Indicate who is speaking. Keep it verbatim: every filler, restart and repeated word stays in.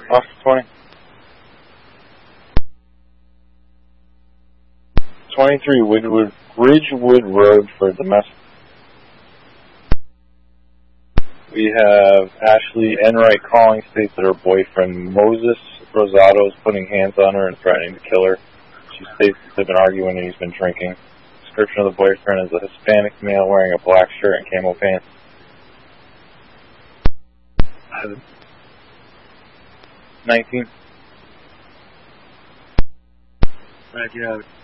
Speaker 1: Oscar twenty. twenty-three, Woodwood, Ridgewood Road for domestic. We have Ashley Enright calling, states that her boyfriend Moses Rosado is putting hands on her and threatening to kill her. She states that they've been arguing and he's been drinking. Description of the boyfriend is a Hispanic male wearing a black shirt and camo pants. nineteen.
Speaker 2: Right, you have it.